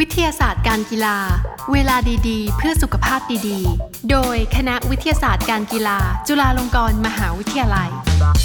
วิทยาศาสตร์การกีฬาเวลาดีๆเพื่อสุขภาพดีๆโดยคณะวิทยาศาสตร์การกีฬาจุฬาลงกรณ์มหาวิทยาลัย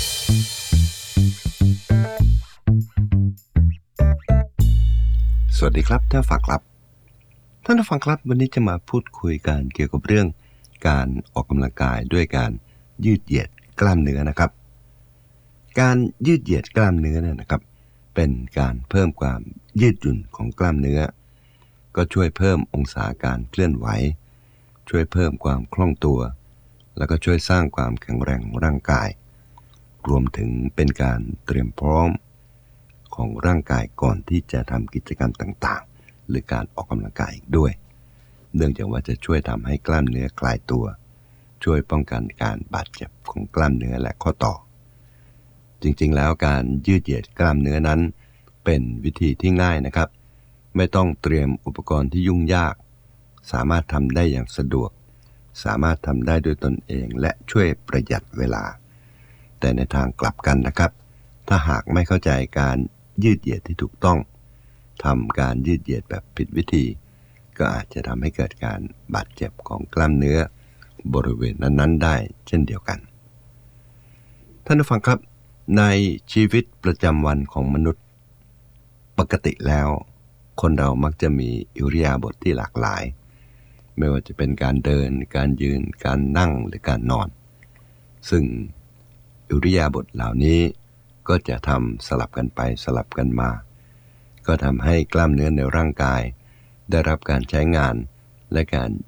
สวัสดีครับท่านผู้ฟังครับวันนี้จะมาพูดคุยกันเกี่ยวกับเรื่องการออกกำลังกายด้วยการยืดเหยียดกล้ามเนื้อนะครับการยืดเหยียดกล้ามเนื้อเนี่ยนะครับเป็นการเพิ่มความยืดหยุ่นของกล้ามเนื้อก็ช่วยเพิ่มองศาการเคลื่อนไหวช่วยเพิ่มความคล่องตัวแล้วก็ช่วยสร้างความแข็งแรงของร่างกายรวมถึงเป็นการเตรียมพร้อมของร่างกายก่อนที่จะทำกิจกรรมต่างๆหรือการออกกำลังกายอีกด้วยเนื่องจากว่าจะช่วยทำให้กล้ามเนื้อคลายตัวช่วยป้องกันการบาดเจ็บของกล้ามเนื้อและข้อต่อจริงๆแล้วการยืดเหยียดกล้ามเนื้อนั้นเป็นวิธีที่ง่ายนะครับไม่ต้องเตรียมอุปกรณ์ที่ยุ่งยากสามารถทำได้อย่างสะดวกสามารถทำได้ด้วยตนเองและช่วยประหยัดเวลาแต่ในทางกลับกันนะครับถ้าหากไม่เข้าใจการยืดเหยียดที่ถูกต้องทำการยืดเหยียดแบบผิดวิธีก็อาจจะทำให้เกิดการบาดเจ็บของกล้ามเนื้อบริเวณนั้นๆได้เช่นเดียวกันท่านผู้ฟังครับในชีวิตประจำวันของมนุษย์ปกติแล้วคนเรามักจะมีอิริยาบถที่หลากหลายไม่ว่าจะเป็นการเดินการยืนการนั่งหรือการนอนซึ่งอิริยาบถเหล่านี้ก็จะทำสลับกันไปสลับกันมาก็ทำให้กล้ามเนื้อในร่างกายได้รับการใช้งานและการ